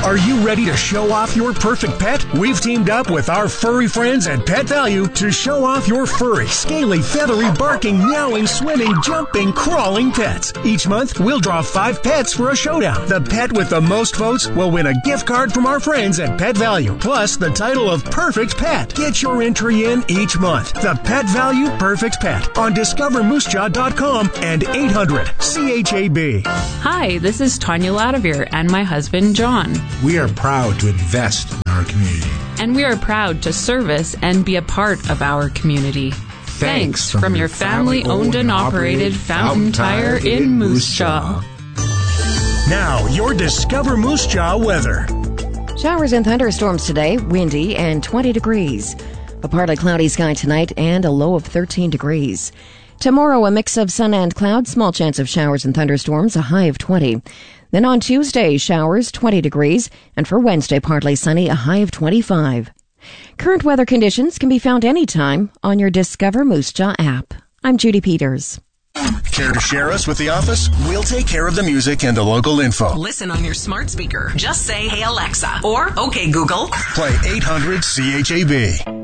Are you ready to show off your perfect pet? We've teamed up with our furry friends at Pet Value to show off your furry, scaly, feathery, barking, meowing, swimming, jumping, crawling pets. Each month, we'll draw 5 pets for a showdown. The pet with the most votes will win a gift card from our friends at Pet Value, plus the title of Perfect Pet. Get your entry in each month. The Pet Value Perfect Pet on discovermoosejaw.com and 800-CHAB. Hi, this is Tanya Ladavir and my husband, John. We are proud to invest in our community. And we are proud to service and be a part of our community. Thanks from your family-owned and operated Fountain Tire in Moose Jaw. Now, your Discover Moose Jaw weather. Showers and thunderstorms today, windy and 20 degrees. A partly cloudy sky tonight and a low of 13 degrees. Tomorrow, a mix of sun and clouds, small chance of showers and thunderstorms, a high of 20. Then on Tuesday, showers, 20 degrees, and for Wednesday, partly sunny, a high of 25. Current weather conditions can be found anytime on your Discover Moose Jaw app. I'm Judy Peters. Care to share us with the office? We'll take care of the music and the local info. Listen on your smart speaker. Just say, "Hey Alexa," or "Okay Google." Play 800-CHAB.